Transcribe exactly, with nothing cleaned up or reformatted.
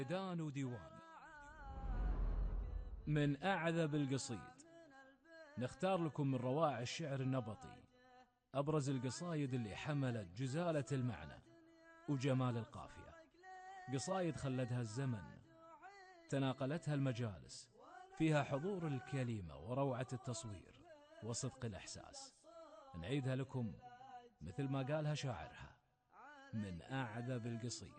دان وديوان من أعذب القصيد، نختار لكم من روائع الشعر النبطي أبرز القصايد اللي حملت جزالة المعنى وجمال القافية. قصايد خلدها الزمن، تناقلتها المجالس، فيها حضور الكلمة وروعة التصوير وصدق الإحساس. نعيدها لكم مثل ما قالها شاعرها: من أعذب القصيد.